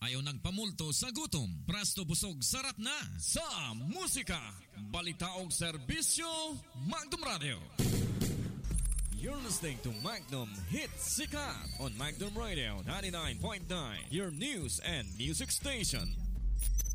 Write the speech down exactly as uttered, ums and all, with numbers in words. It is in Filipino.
ayaw nagpamulto sa gutom. Prasto busog sarat na sa musika, balita og serbisyo, Magnum Radio. You're listening to Magnum Hit Sikat on Magnum Radio ninety-nine point nine, your news and music station.